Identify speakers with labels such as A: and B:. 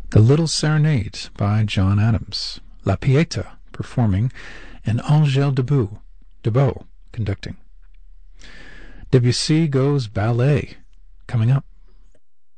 A: The Little Serenade by John Adams. La Pieta performing, and Angèle Debout conducting. Debussy Goes Ballet coming up.